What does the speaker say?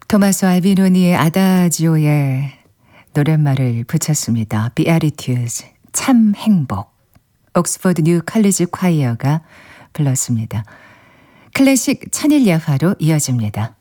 토마소 알비노니의 아다지오에 노랫말을 붙였습니다. Beatitudes, 참 행복. 옥스퍼드 뉴 칼리지 콰이어가 불렀습니다. 클래식 천일야화로 이어집니다.